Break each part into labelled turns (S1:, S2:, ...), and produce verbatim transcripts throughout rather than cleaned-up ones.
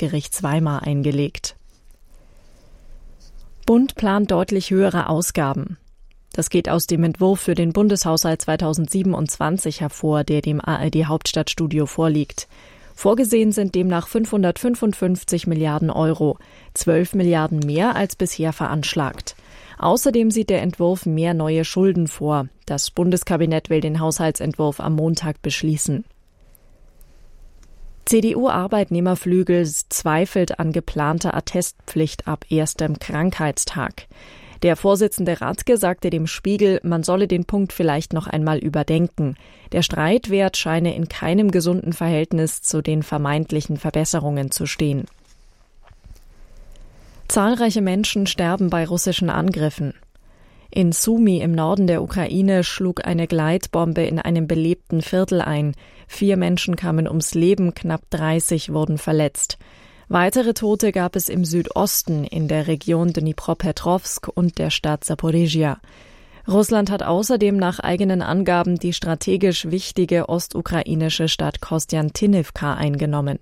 S1: Oberlandesgerichts Weimar eingelegt. Bund plant deutlich höhere Ausgaben. Das geht aus dem Entwurf für den Bundeshaushalt zweitausendsiebenundzwanzig hervor, der dem A R D-Hauptstadtstudio vorliegt. Vorgesehen sind demnach fünfhundertfünfundfünfzig Milliarden Euro, zwölf Milliarden mehr als bisher veranschlagt. Außerdem sieht der Entwurf mehr neue Schulden vor. Das Bundeskabinett will den Haushaltsentwurf am Montag beschließen. C D U-Arbeitnehmerflügel zweifelt an geplanter Attestpflicht ab erstem Krankheitstag. Der Vorsitzende Radke sagte dem Spiegel, man solle den Punkt vielleicht noch einmal überdenken. Der Streitwert scheine in keinem gesunden Verhältnis zu den vermeintlichen Verbesserungen zu stehen. Zahlreiche Menschen sterben bei russischen Angriffen. In Sumy im Norden der Ukraine schlug eine Gleitbombe in einem belebten Viertel ein. Vier Menschen kamen ums Leben, knapp dreißig wurden verletzt. Weitere Tote gab es im Südosten, in der Region Dnipropetrovsk und der Stadt Saporizhia. Russland hat außerdem nach eigenen Angaben die strategisch wichtige ostukrainische Stadt Kostjantinivka eingenommen.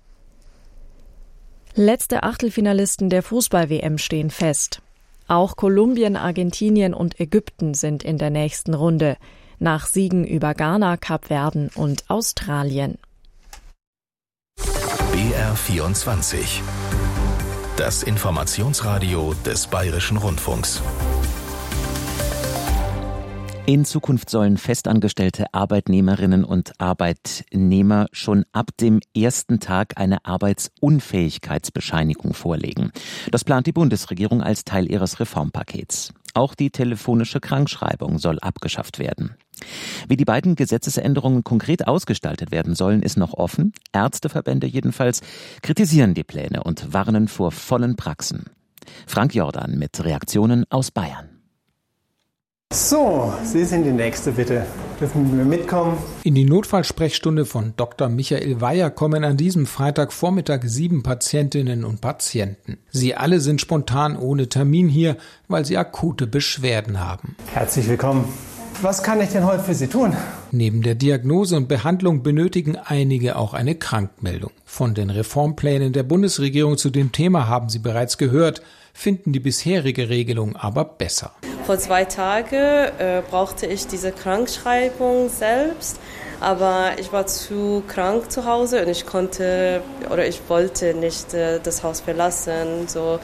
S1: Letzte Achtelfinalisten der Fußball-W M stehen fest. Auch Kolumbien, Argentinien und Ägypten sind in der nächsten Runde, nach Siegen über Ghana, Kapverden und Australien.
S2: B R vierundzwanzig. Das Informationsradio des Bayerischen Rundfunks.
S3: In Zukunft sollen festangestellte Arbeitnehmerinnen und Arbeitnehmer schon ab dem ersten Tag eine Arbeitsunfähigkeitsbescheinigung vorlegen. Das plant die Bundesregierung als Teil ihres Reformpakets. Auch die telefonische Krankschreibung soll abgeschafft werden. Wie die beiden Gesetzesänderungen konkret ausgestaltet werden sollen, ist noch offen. Ärzteverbände jedenfalls kritisieren die Pläne und warnen vor vollen Praxen. Frank Jordan mit Reaktionen aus Bayern.
S4: So, Sie sind die Nächste, bitte. Dürfen wir mitkommen?
S5: In die Notfallsprechstunde von Doktor Michael Weyer kommen an diesem Freitagvormittag sieben Patientinnen und Patienten. Sie alle sind spontan ohne Termin hier, weil sie akute Beschwerden haben.
S4: Herzlich willkommen. Was kann ich denn heute für Sie tun?
S5: Neben der Diagnose und Behandlung benötigen einige auch eine Krankmeldung. Von den Reformplänen der Bundesregierung zu dem Thema haben Sie bereits gehört, finden die bisherige Regelung aber besser.
S6: Vor zwei Tagen äh, brauchte ich diese Krankschreibung selbst, aber ich war zu krank zu Hause und ich konnte oder ich wollte nicht äh, das Haus verlassen. So,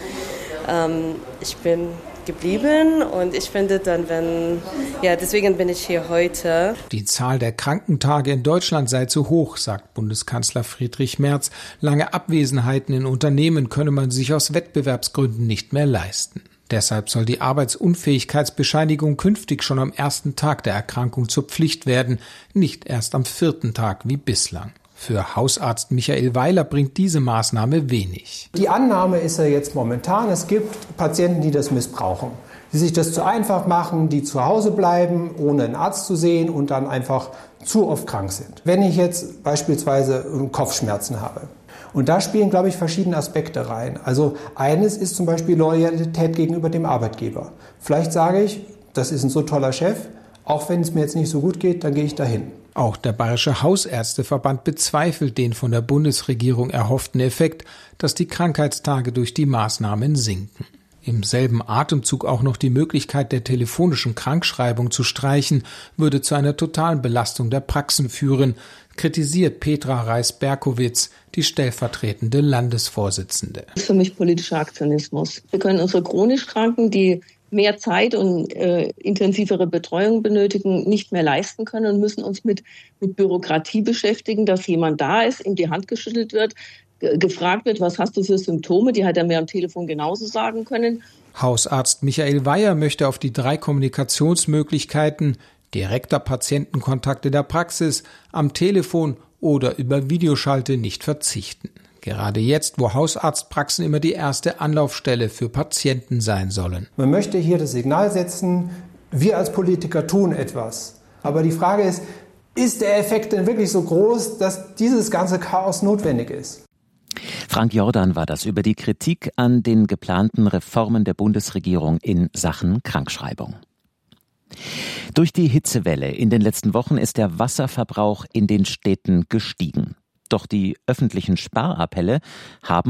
S6: ähm, ich bin geblieben und ich finde dann, wenn, ja, deswegen bin ich hier heute.
S5: Die Zahl der Krankentage in Deutschland sei zu hoch, sagt Bundeskanzler Friedrich Merz. Lange Abwesenheiten in Unternehmen könne man sich aus Wettbewerbsgründen nicht mehr leisten. Deshalb soll die Arbeitsunfähigkeitsbescheinigung künftig schon am ersten Tag der Erkrankung zur Pflicht werden, nicht erst am vierten Tag wie bislang. Für Hausarzt Michael Weiler bringt diese Maßnahme wenig.
S4: Die Annahme ist ja jetzt momentan, es gibt Patienten, die das missbrauchen, die sich das zu einfach machen, die zu Hause bleiben, ohne einen Arzt zu sehen und dann einfach zu oft krank sind. Wenn ich jetzt beispielsweise Kopfschmerzen habe, und da spielen, glaube ich, verschiedene Aspekte rein. Also eines ist zum Beispiel Loyalität gegenüber dem Arbeitgeber. Vielleicht sage ich, das ist ein so toller Chef, auch wenn es mir jetzt nicht so gut geht, dann gehe ich dahin.
S5: Auch der Bayerische Hausärzteverband bezweifelt den von der Bundesregierung erhofften Effekt, dass die Krankheitstage durch die Maßnahmen sinken. Im selben Atemzug auch noch die Möglichkeit der telefonischen Krankschreibung zu streichen, würde zu einer totalen Belastung der Praxen führen, kritisiert Petra Reis-Berkowitz, die stellvertretende Landesvorsitzende.
S7: Das ist für mich politischer Aktionismus. Wir können unsere chronisch Kranken, die mehr Zeit und äh, intensivere Betreuung benötigen, nicht mehr leisten können und müssen uns mit, mit Bürokratie beschäftigen, dass jemand da ist, ihm die Hand geschüttelt wird, g- gefragt wird, was hast du für Symptome, die hat er mir am Telefon genauso sagen können.
S5: Hausarzt Michael Weyer möchte auf die drei Kommunikationsmöglichkeiten direkter Patientenkontakt in der Praxis, am Telefon oder über Videoschalte nicht verzichten. Gerade jetzt, wo Hausarztpraxen immer die erste Anlaufstelle für Patienten sein sollen.
S4: Man möchte hier das Signal setzen, wir als Politiker tun etwas. Aber die Frage ist, ist der Effekt denn wirklich so groß, dass dieses ganze Chaos notwendig ist?
S3: Frank Jordan war das über die Kritik an den geplanten Reformen der Bundesregierung in Sachen Krankschreibung. Durch die Hitzewelle in den letzten Wochen ist der Wasserverbrauch in den Städten gestiegen. Doch die öffentlichen Sparappelle haben